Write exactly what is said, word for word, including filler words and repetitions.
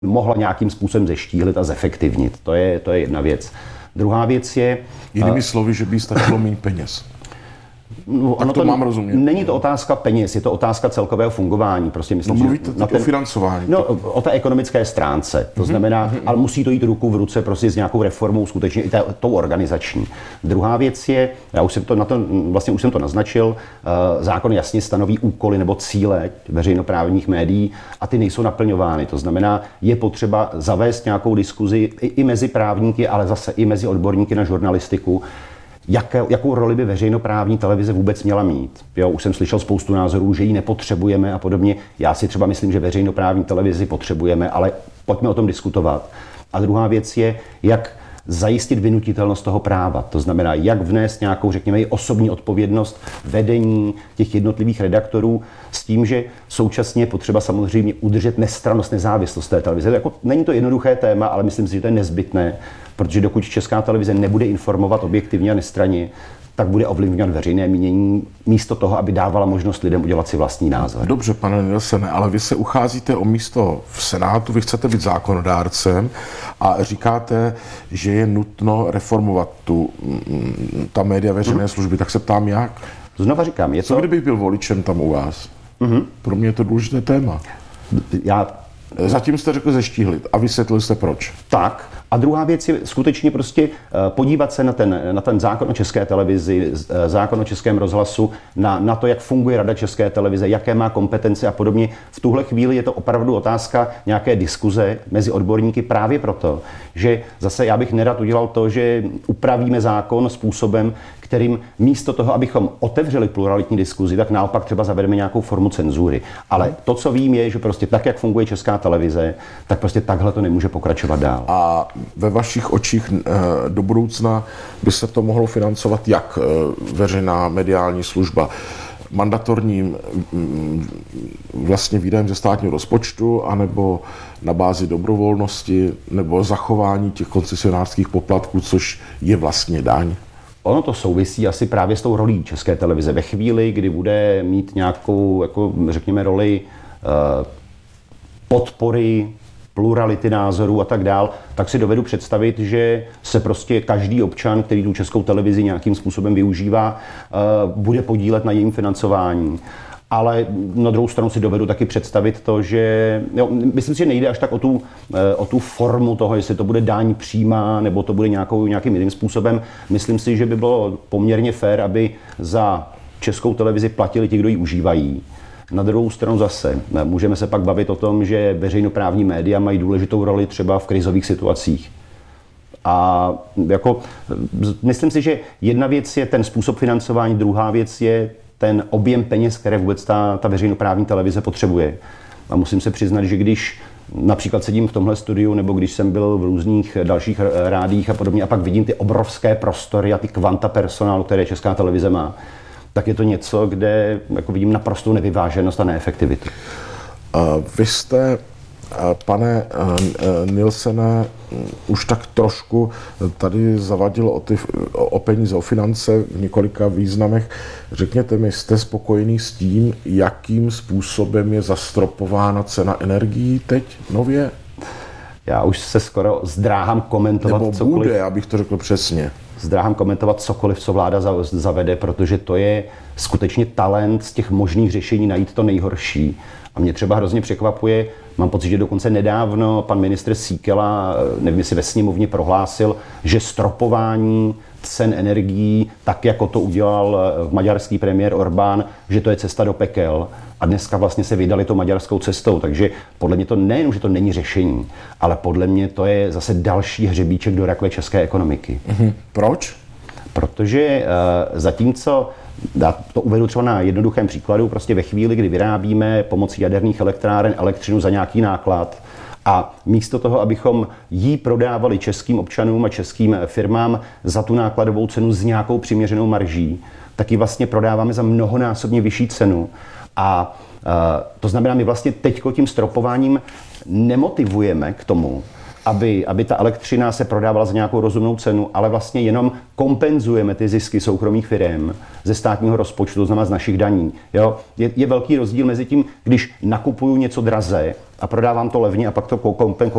mohla nějakým způsobem zeštíhlit a zefektivnit. To je, to je jedna věc. Druhá věc je... Jinými uh, slovy, že by stačilo méně peněz. No, tak to, to mám rozumět. Není to otázka peněz, je to otázka celkového fungování. Prostě myslím, no mluvíte na ten, o financování. No, o té ekonomické stránce. To mm-hmm. znamená, mm-hmm. ale musí to jít ruku v ruce prostě s nějakou reformou skutečně i té, tou organizační. Druhá věc je, já už jsem to, na to, vlastně už jsem to naznačil, uh, zákon jasně stanoví úkoly nebo cíle veřejnoprávních médií a ty nejsou naplňovány. To znamená, je potřeba zavést nějakou diskuzi i, i mezi právníky, ale zase i mezi odborníky na žurnalistiku, Jaké, jakou roli by veřejnoprávní televize vůbec měla mít. Jo, už jsem slyšel spoustu názorů, že ji nepotřebujeme a podobně. Já si třeba myslím, že veřejnoprávní televizi potřebujeme, ale pojďme o tom diskutovat. A druhá věc je, jak zajistit vynutitelnost toho práva. To znamená, jak vnést nějakou, řekněme, i osobní odpovědnost vedení těch jednotlivých redaktorů s tím, že současně je potřeba samozřejmě udržet nestrannost, nezávislost té televize. Jako, není to jednoduché téma, ale myslím si, že to je nezbytné, protože dokud Česká televize nebude informovat objektivně a nestranně, tak bude ovlivňovat veřejné mínění místo toho, aby dávala možnost lidem udělat si vlastní názor. Dobře, pane Nilsene, ale vy se ucházíte o místo v Senátu, vy chcete být zákonodárcem a říkáte, že je nutno reformovat tu, ta média veřejné služby. Tak se ptám, jak? Znova říkám, je to... Co kdybych byl voličem tam u vás? Mm-hmm. Pro mě je to důležité téma. Já... Zatím jste řekl zeštíhlit a vysvětlil jste proč. Tak. A druhá věc je skutečně prostě podívat se na ten, na ten zákon o České televizi, zákon o Českém rozhlasu, na, na to, jak funguje Rada České televize, jaké má kompetence a podobně. V tuhle chvíli je to opravdu otázka nějaké diskuze mezi odborníky právě proto, že zase já bych nerad udělal to, že upravíme zákon způsobem, kterým místo toho, abychom otevřeli pluralitní diskuzi, tak naopak třeba zavedeme nějakou formu cenzury. Ale to, co vím, je, že prostě tak, jak funguje Česká televize, tak prostě takhle to nemůže pokračovat dál. A ve vašich očích do budoucna by se to mohlo financovat jak veřejná mediální služba? Mandatorním vlastně výdajem ze státního rozpočtu, anebo na bázi dobrovolnosti, nebo zachování těch koncesionářských poplatků, což je vlastně daň? Ono to souvisí asi právě s tou rolí České televize. Ve chvíli, kdy bude mít nějakou, jako řekněme, roli eh, podpory, plurality názorů a tak dál, tak si dovedu představit, že se prostě každý občan, který tu Českou televizi nějakým způsobem využívá, eh, bude podílet na jejím financování. Ale na druhou stranu si dovedu taky představit to, že jo, myslím si, že nejde až tak o tu, o tu formu toho, jestli to bude daň přímá, nebo to bude nějakou, nějakým jiným způsobem. Myslím si, že by bylo poměrně fér, aby za Českou televizi platili ti, kdo ji užívají. Na druhou stranu zase můžeme se pak bavit o tom, že veřejnoprávní média mají důležitou roli třeba v krizových situacích. A jako, myslím si, že jedna věc je ten způsob financování, druhá věc je ten objem peněz, které vůbec ta, ta veřejnoprávní televize potřebuje. A musím se přiznat, že když například sedím v tomhle studiu, nebo když jsem byl v různých dalších rádích a podobně, a pak vidím ty obrovské prostory a ty kvanta personálu, které Česká televize má, tak je to něco, kde jako vidím naprostou nevyváženost a neefektivitu. Uh, vy jste, pane Nilsene, už tak trošku tady zavadil o, ty, o peníze, o finance v několika významech. Řekněte mi, jste spokojený s tím, jakým způsobem je zastropována cena energií teď nově? Já už se skoro zdráhám komentovat Nebo cokoliv. bude, abych to řekl přesně. Zdráhám komentovat cokoliv, co vláda zavede, protože to je skutečně talent z těch možných řešení najít to nejhorší. A mě třeba hrozně překvapuje, mám pocit, že dokonce nedávno pan ministr Síkela, nevím, jestli ve sněmovně prohlásil, že stropování cen energií, tak jako to udělal maďarský premiér Orbán, že to je cesta do pekel. A dneska vlastně se vydali to maďarskou cestou, takže podle mě to nejenom, že to není řešení, ale podle mě to je zase další hřebíček do rakve české ekonomiky. Mhm. Proč? Protože uh, zatímco, já to uvedu třeba na jednoduchém příkladu, prostě ve chvíli, kdy vyrábíme pomocí jaderných elektráren elektřinu za nějaký náklad a místo toho, abychom ji prodávali českým občanům a českým firmám za tu nákladovou cenu s nějakou přiměřenou marží, tak ji vlastně prodáváme za mnohonásobně vyšší cenu. A uh, to znamená, my vlastně teďko tím stropováním nemotivujeme k tomu, aby, aby ta elektřina se prodávala za nějakou rozumnou cenu, ale vlastně jenom kompenzujeme ty zisky soukromých firem ze státního rozpočtu, to znamená z našich daní. Jo? Je, je velký rozdíl mezi tím, když nakupuju něco draze a prodávám to levně a pak to koupím